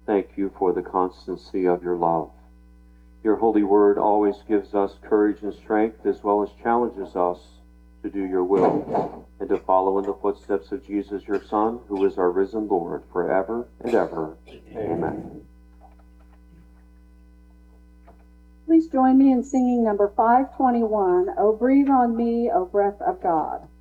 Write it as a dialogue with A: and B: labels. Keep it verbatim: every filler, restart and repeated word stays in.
A: Thank you for the constancy of your love. Your holy word always gives us courage and strength, as well as challenges us to do your will and to follow in the footsteps of Jesus, your Son, who is our risen Lord, forever and ever. Amen. Amen.
B: Please join me in singing number five twenty-one, O Breathe on Me, O Breath of God.